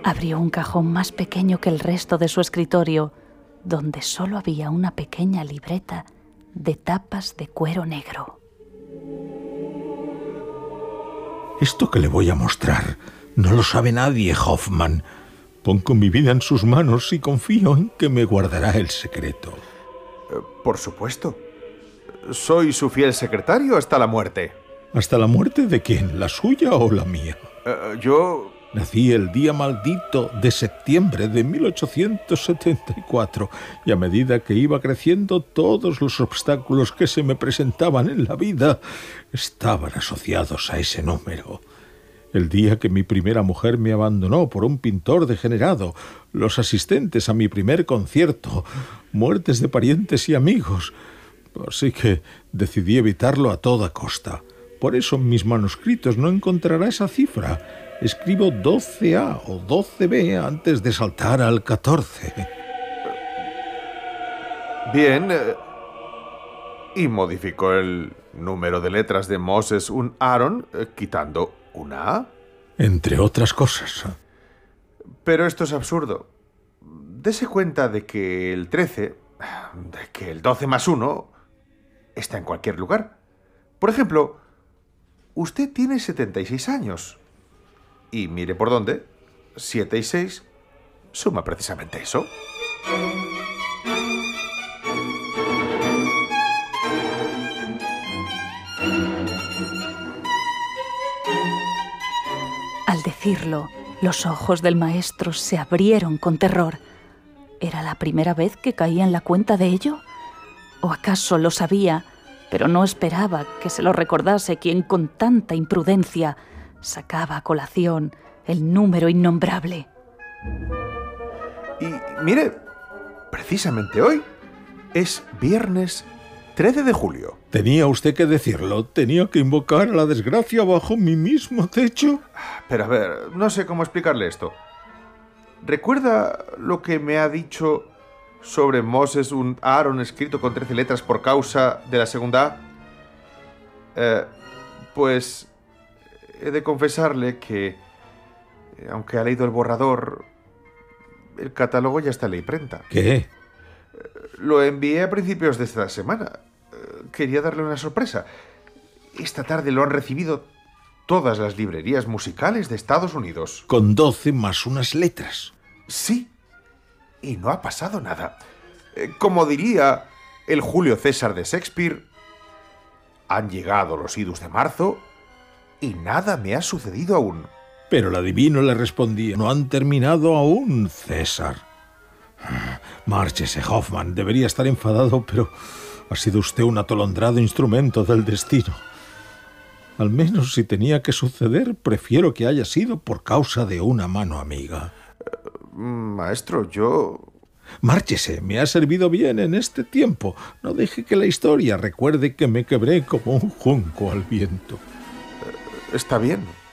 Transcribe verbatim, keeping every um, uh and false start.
Abrió un cajón más pequeño que el resto de su escritorio, donde solo había una pequeña libreta de tapas de cuero negro. Esto que le voy a mostrar no lo sabe nadie, Hoffman. Pongo mi vida en sus manos y confío en que me guardará el secreto. Eh, por supuesto. Soy su fiel secretario hasta la muerte. ¿Hasta la muerte de quién? ¿La suya o la mía? Eh, yo... Nací el día maldito de septiembre de mil ochocientos setenta y cuatro y a medida que iba creciendo todos los obstáculos que se me presentaban en la vida estaban asociados a ese número. El día que mi primera mujer me abandonó por un pintor degenerado, los asistentes a mi primer concierto, muertes de parientes y amigos. Así que decidí evitarlo a toda costa. Por eso en mis manuscritos no encontrará esa cifra. Escribo doce A o doce B antes de saltar al catorce. Bien. Eh, y modificó el número de letras de Moses und Aaron, eh, quitando una A. Entre otras cosas. Pero esto es absurdo. Dese cuenta de que el trece, de que el doce más uno, está en cualquier lugar. Por ejemplo, usted tiene setenta y seis años. Y mire por dónde, siete y seis suma precisamente eso. Al decirlo, los ojos del maestro se abrieron con terror. ¿Era la primera vez que caía en la cuenta de ello? ¿O acaso lo sabía, pero no esperaba que se lo recordase quien con tanta imprudencia sacaba a colación el número innombrable? Y mire, precisamente hoy es viernes trece de julio. Tenía usted que decirlo. Tenía que invocar a la desgracia bajo mi mismo techo. Pero a ver, no sé cómo explicarle esto. ¿Recuerda lo que me ha dicho sobre Moses und Aaron escrito con trece letras por causa de la segunda A? Eh, pues he de confesarle que, aunque ha leído el borrador, el catálogo ya está en la imprenta. ¿Qué? Lo envié a principios de esta semana. Quería darle una sorpresa. Esta tarde lo han recibido todas las librerías musicales de Estados Unidos. Con doce más unas letras. Sí. Y no ha pasado nada. Como diría el Julio César de Shakespeare, han llegado los idus de marzo y nada me ha sucedido aún. Pero el adivino le respondía: no han terminado aún, César. Márchese, Hoffman. Debería estar enfadado, pero ha sido usted un atolondrado instrumento del destino. Al menos si tenía que suceder, prefiero que haya sido por causa de una mano amiga. Uh, maestro, yo... Márchese, me ha servido bien en este tiempo. No deje que la historia recuerde que me quebré como un junco al viento. Uh, está bien.